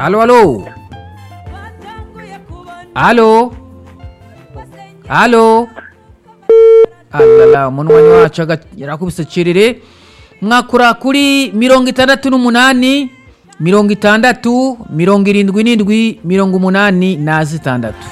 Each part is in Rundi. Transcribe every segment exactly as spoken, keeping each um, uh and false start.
Aló, aló. Aló. Aló. Alala, umunwanyi wacu aga- yarakubise cirere. Mwakura kuri mirongo itandatu n'umunani, mirongo itandatu, mirongo irindwi n'indwi, mirongo umunani na zitandatu.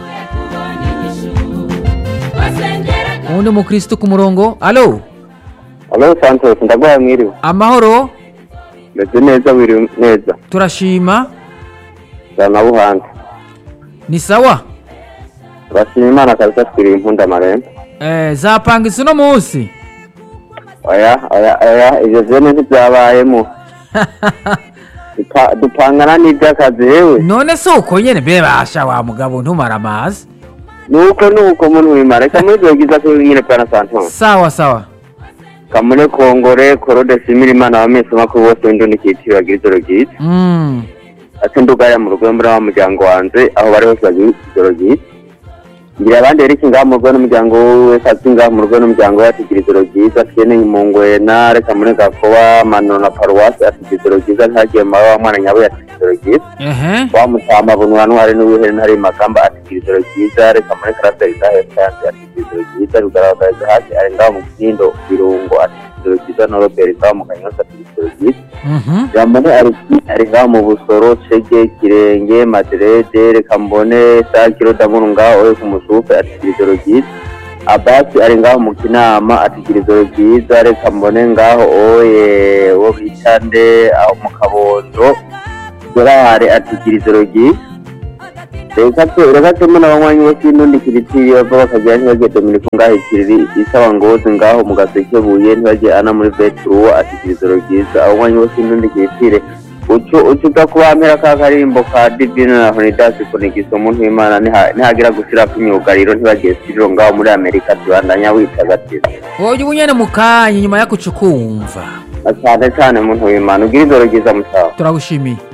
Uwundi mukristo ku murongo. Allo, Alo Santos, ndagwaye mwiriwe. amahoro. Meze neza wiri neza. Turashima. Sana buhanga. Ni sawa. Turashima Imana kabisa twiri impunda marembe. Eh, zapangise no munsi. Oya, oya, oya, ivyo vyene ntivyabayemo. Dupa- Dupangana n'ivy'akazi yewe. None se uko nyene bebasha wa mugabo ntumara amazi. Nuko nuko muntu wimara. Reka muri ivyo giza ko nyene Bwana Santos. Sawa sawa. Kamune Kongore, Korode Simira Imana abamese makuru bose w'indundi kitiro bagira ijoro ryiza. Mm. Ati ndugaya mu rugo muri wa muryango wanje aho bari hose bagira ijoro ryiza. Ngira abandi rero kinga mu rugo n'umuryango we kazinga mu rugo n'umuryango we atigira ijoro ryiza kene mu ngwena reka muri gakoba mano na paruwasi atigira ijoro ryiza ntagiye mu wa mwana nyabo atigira ijoro ryiza. Ehe. Wa mutama bunwa ntwari n'uwihere ntari makamba atigira ijoro ryiza reka muri karate izahe kandi atigira ijoro ryiza rugaragaza hasi ari ngaho mu kindo birungo atigira ijoro ryiza no Robert ngaho mu kanyosa atigira ijoro ryiza. Mhm. Yambone ari ari ngaho mu busoro cege kirenge madrede reka mbone sakiro damuru ngaho oye ku musufe atigira ijoro ryiza. Abasi ari ngaho mu kinama atigira ijoro ryiza reka mbone ngaho oye wo bitande aho mu kabondo dorare atigira ijoro ryiza. Reka tu reka tu muna wanywe wose n'undi kiritiri bava bakagira ntibagiye Dominique ngaho ikiriri isawa ngozi ngaho mu gasekebuye ntibagiye ana muri Betruwa atigira ijoro ryiza. Aho wanywe wose n'undi kiritiri ucu ucuga kubampera ka karimbo ka Divine na Honidas kunigiso umuntu w'Imana ntihagira gushira kunyugariro ntibagiye siriro ngaho muri Amerika tubandanya witagatiza. Wowe unyene mukanye nyuma yakucukumva. Cyane cyane umuntu w'Imana ugira ijoro ryiza musawa. Turagushimiye.